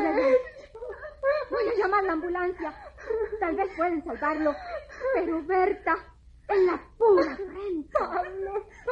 pueden. Voy a llamar a la ambulancia. Tal vez pueden salvarlo. Pero Berta, en la pura frente. Pablo,